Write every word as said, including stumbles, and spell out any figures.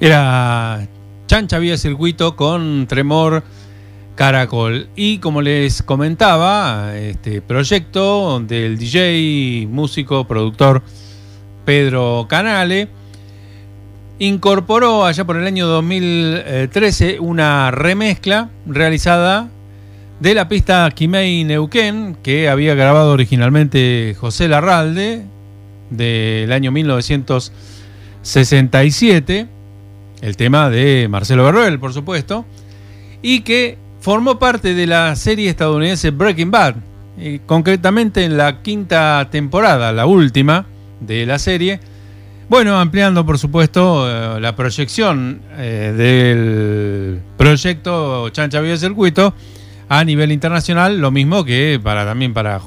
Era Chancha Vía Circuito con Tremor Caracol. Y como les comentaba, este proyecto del D J, músico, productor Pedro Canale incorporó allá por el año dos mil trece una remezcla realizada de la pista Quimei Neuquén, que había grabado originalmente José Larralde, del año mil novecientos sesenta y siete, el tema de Marcelo Berruel, por supuesto, y que formó parte de la serie estadounidense Breaking Bad, y concretamente en la quinta temporada, la última de la serie. Bueno, ampliando por supuesto eh, la proyección eh, del proyecto Chancha Vía Circuito a nivel internacional, lo mismo que para también para